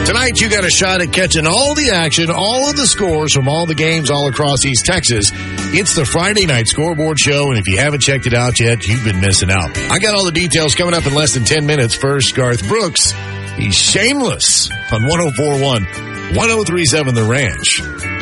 Tonight, you got a shot at catching all the action, all of the scores from all the games all across East Texas. It's the Friday Night Scoreboard Show, and if you haven't checked it out yet, you've been missing out. I got all the details coming up in less than 10 minutes. First, Garth Brooks. He's shameless on 104.1, 103.7 The Ranch.